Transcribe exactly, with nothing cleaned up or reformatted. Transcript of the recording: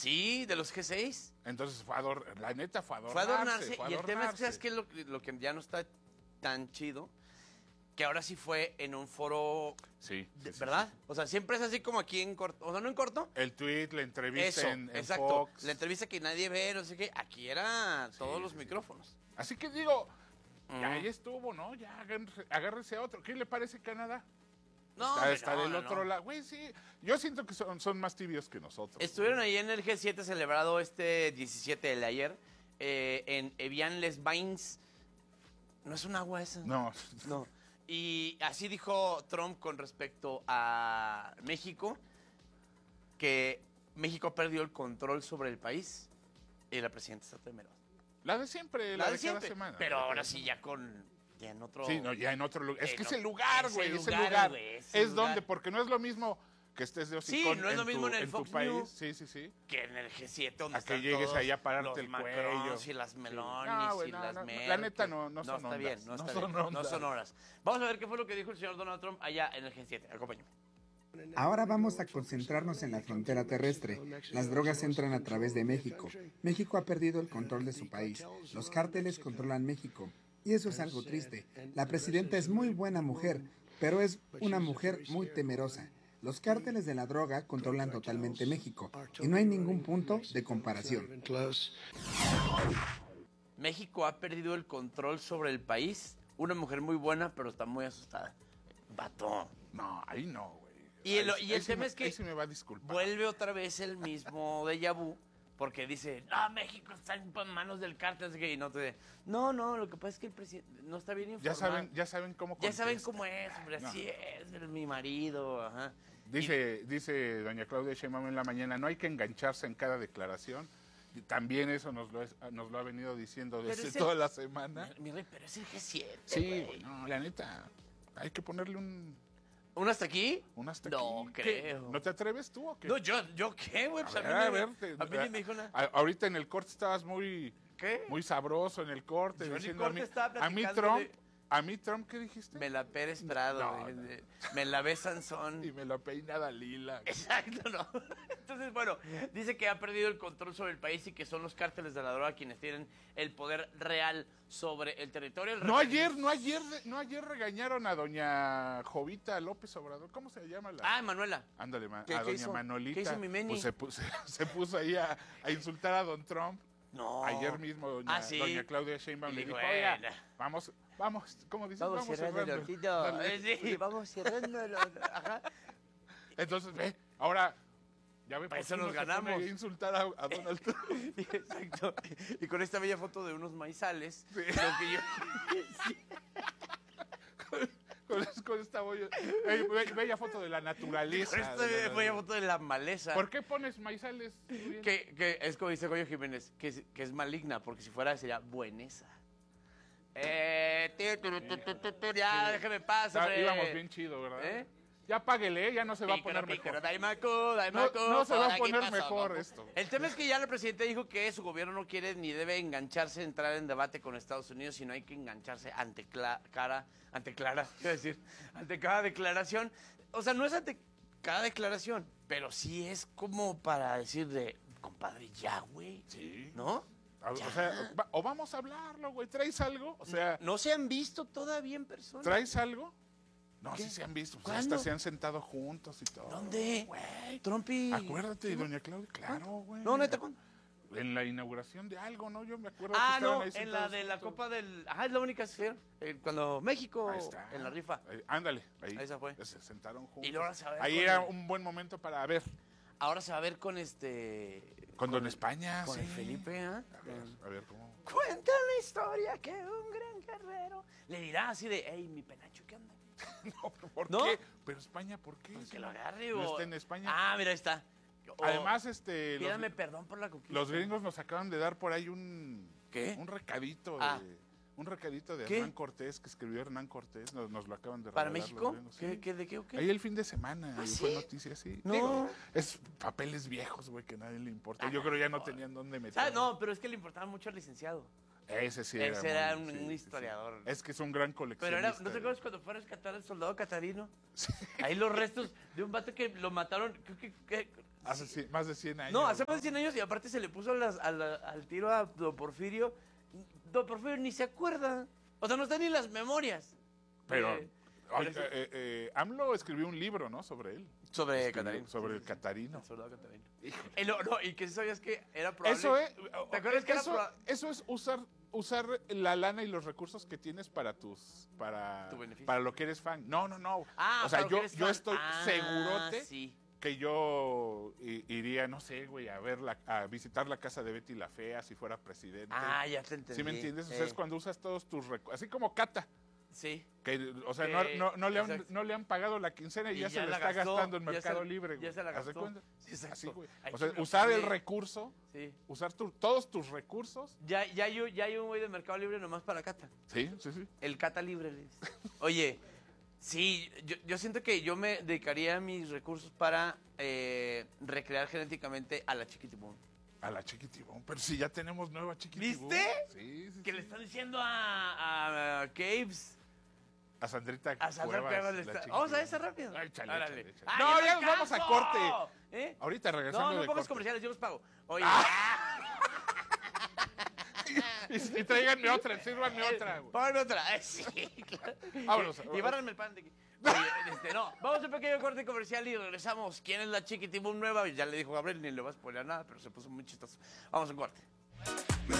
Sí, de los G seis. Entonces fue ador... la neta fue adornarse. Fue adornarse. Fue Y el tema es que, adornarse. ¿sabes qué? Lo, lo que ya no está tan chido, que ahora sí fue en un foro, Sí, sí, sí, ¿verdad? sí. O sea, siempre es así como aquí en corto, o sea, no en corto. El tweet, la entrevista Eso, en, en exacto. Fox. La entrevista que nadie ve, no sé qué. Aquí era todos Sí, los sí, sí. micrófonos. Así que digo, ya, Mm. ya estuvo, ¿no? Ya agárrese, agárrese a otro. ¿Qué le parece Canadá? No, está hombre, está no, del no, otro no. lado. Güey, sí. Yo siento que son, son más tibios que nosotros. Estuvieron ahí en el G siete celebrado este diecisiete, el de ayer, eh, en Evian-les-Bains. ¿No es un agua esa? No. No. Y así dijo Trump con respecto a México, que México perdió el control sobre el país y la presidenta está temerosa. La de siempre, la, La de, de siempre, cada semana. pero La de ahora cada sí semana. ya con... Ya en otro... Sí, no, ya en otro lugar. Es Eh, que no, es el lugar, es güey. el Es el lugar, lugar. güey, es Es, el lugar. donde, porque no es lo mismo que estés de Sí, hocicón no es lo en mismo tu, en el en tu Fox país. News. Sí, sí, sí. Que en el G siete donde A que están llegues todos ahí a pararte los el Macrons cuello. y las Sí. Melonis No, güey, y no, las no, no. Merkel. La neta no- no son está ondas, bien, no, no está son bien, no ondas. son horas. Vamos a ver qué fue lo que dijo el señor Donald Trump allá en el G siete. Acompáñame. Ahora vamos a concentrarnos en la frontera terrestre. Las drogas entran a través de México. México ha perdido el control de su país. Los cárteles controlan México. Y eso es algo triste. La presidenta es muy buena mujer, pero es una mujer muy temerosa. Los cárteles de la droga controlan totalmente México. Y no hay ningún punto de comparación. México ha perdido el control sobre el país. Una mujer muy buena, pero está muy asustada. Vato. No, ahí no, güey. Y el, Ahí- y ahí el sí tema me- es que ahí sí me va a disculpar. vuelve otra vez el mismo déjà vu, porque dice, no, México está en manos del cártel, así que, y no te... No, no, lo que pasa es que el presidente no está bien Ya informado. saben, ya saben cómo Ya saben contesta. cómo es, hombre, No. así es, es mi marido, ajá. Dice, dice doña Claudia Sheinbaum en la mañana, no hay que engancharse en cada declaración. Y también eso nos lo, es- nos lo ha venido diciendo Pero desde es el- toda la semana. Mi, mi rey, pero es el G siete, Sí, güey. güey, no, la neta, hay que ponerle un, ¿Un hasta aquí? un hasta No aquí. ¿Qué? creo. ¿No te atreves tú o qué? No, yo, ¿yo qué, güey? A Pues a, ver, mí, a no- ver, te- a mí ni me dijo nada. a- ahorita en el corte estabas muy, ¿Qué? muy sabroso en el corte. Yo en el diciendo corte a mí, estaba a mí platicando Trump, de- a mí Trump, ¿qué dijiste? Me la Pérez Prado, No, güey, no. de- me la ve Sansón. Y me lo peina Dalila. Exacto, ¿no? Entonces, bueno, dice que ha perdido el control sobre el país y que son los cárteles de la droga quienes tienen el poder real sobre el territorio. El No referendum- ayer, no ayer, no ayer regañaron a doña Jovita López Obrador. ¿Cómo se llama la? Ah, Manuela. Ándale, ma- ¿Qué- a qué doña hizo? Manolita. ¿Qué hizo mi Meni? Pues se puso, se puso ahí a, a insultar a don Trump. No. Ayer mismo doña, Ah, ¿sí? doña Claudia Sheinbaum Y le dijo, dijo, oiga, "Bueno". vamos, vamos, ¿cómo dices? Vamos, cerrando el ojito. Dale. Eh, sí, vamos cerrando el Ajá. Entonces, ve, ahora, ya ve, Para por eso qué nos no se pone ganamos. a insultar a, a Donald Trump. Exacto. Y con esta bella foto de unos maizales, Sí. lo que yo... con, con esta bella, eh, be- bella foto de la naturaleza. Con esta de la- bella foto de la maleza. ¿Por qué pones maizales? Uriel? Que, que es como dice Goyo Jiménez, que es, que es maligna, porque si fuera sería buenesa. Eh, tu, tu, tu, tu, tu, tu, ya, déjeme pasar, Ah, hombre. íbamos bien chido, ¿verdad? ¿Eh? Ya páguele, ¿eh? Ya no se va a Pícaro, poner pícaro, mejor. Daimaku, Daimaku, No- no se va a por aquí poner pasó, mejor ¿no? esto. El tema es que ya el presidente dijo que su gobierno no quiere ni debe engancharse, entrar en debate con Estados Unidos, sino hay que engancharse ante cla- cara, ante Clara, quiero decir, ante cada declaración. O sea, no es ante cada declaración, pero sí es como para decir de, compadre, ya, güey. Sí. ¿No? A- Ya. O sea, va- o vamos a hablarlo, güey. ¿Traes algo? O sea, ¿No se han visto todavía en persona? ¿traes algo? No, ¿Qué? sí se han visto. Pues ¿Cuándo? hasta se han sentado juntos y todo. ¿Dónde? Güey. Trump y... Acuérdate, doña Claudia. Claro, güey. No, neta, ¿cuándo? En la inauguración de algo, ¿no? Yo me acuerdo Ah, que estaban no, ahí en la sentados de la juntos. Copa del... Ajá, es la única que se hicieron. Eh, Cuando México, Ahí está. en la rifa. Ahí- ándale, ahí. Esa fue. Se sentaron juntos. Y luego se va a ver Ahí con era el- un buen momento para ver. Ahora se va a ver con este... Con Don el- España, Con sí. el Felipe, ¿ah? A ver, a ver cómo. Cuenta la historia que un gran guerrero... Le dirá así de, hey, mi penacho, ¿qué onda? No, pero ¿por ¿No? qué? Pero España, ¿por qué? Pues Si que lo no- agarre no o... está en España. Ah, mira, ahí está. O- Además, este. los- Pídame perdón por la conquista. Los gringos nos acaban de dar por ahí un... ¿Qué? Un recadito Ah. de... Un recadito de ¿Qué? Hernán Cortés, que escribió Hernán Cortés, nos, nos lo acaban de ¿Para regalar los México? gringos, ¿Qué, sí. qué, ¿De qué o qué? Ahí el fin de semana, ¿Ah, y sí? fue noticia, sí. No. Digo, es papeles viejos, güey, que a nadie le importa. Yo creo ya no tenían dónde meter. Ah, no, pero es que le importaba mucho al licenciado. Ese sí era. Ese era muy- un- sí, un sí, historiador. sí. Es que es un gran Pero coleccionista. era, ¿no te acuerdas cuando fue a rescatar al soldado catarino? Ahí los restos de un vato que lo mataron, creo que, que- Hace cien- más de cien años. No, hace más de cien años y aparte se le puso las- a la- al tiro a Don Porfirio. Don Porfirio ni se acuerda. O sea, no está ni en las memorias. Pero, Eh, oye, pero sí. eh, eh, AMLO escribió un libro, ¿no? Sobre él. Sobre Escribió Catarino. Sobre Sí, el sí, sí. Catarino. El soldado Catarino. Eh, no, no, y que sabías que era probable. Eso es, ¿Te acuerdas que era eso, proba- eso es usar, usar la lana y los recursos que tienes para tus, para, Tu beneficio. para lo que eres fan. No, no, no. Ah, o sea, pero que yo, eres yo fan. estoy Ah, segurote sí. que yo i- iría, no sé, güey, a ver la, a visitar la casa de Betty la Fea si fuera presidente. Ah, ya te entendí. ¿Sí me entiendes? O sea, Eh, es cuando usas todos tus recursos, así como Cata, Sí. que, o sea, Que- no, no, no le han, exacto. no le han pagado la quincena y, Y ya, ya se le la está gastó, gastando en ya Mercado se- Libre, ya güey. se la ¿Haz de gastó. cuenta? Sí, exacto. Así, güey. Ay, O sea, chinga, usar el sí. recurso, Sí. usar tu- todos tus recursos. Ya, ya, hay, un- ya hay un güey de Mercado Libre nomás para Cata. Sí, sí, sí. El Cata Libre. le dice. Oye, sí, yo, yo siento que yo me dedicaría mis recursos para eh, recrear genéticamente a la Chiquitibum. A la Chiquitibum. Pero si ya tenemos nueva Chiquitibum. ¿Viste? Sí, sí, Que sí. le están diciendo a, a Caves. A Sandrita A Sandra Cuevas, Cuevas le la está- Vamos a Chiquitibum. esa rápido. Ay, chale, Órale. chale, chale. ¡Ay, No, me ya nos vamos a alcanzo! corte. ¿Eh? Ahorita regresando No, no de pongas corte. comerciales, yo los pago. Oye, Y, y tráiganme otra, sírvanme otra, güey. Póngame otra. Ay, sí, claro. Vámonos. Y, y bárranme el pan de aquí. Oye, este, no, vamos a un pequeño corte comercial y regresamos. ¿Quién es la Chiquitibum nueva? Ya le dijo Gabriel, ni le va a spoiler nada, pero se puso muy chistoso. Vamos a un corte.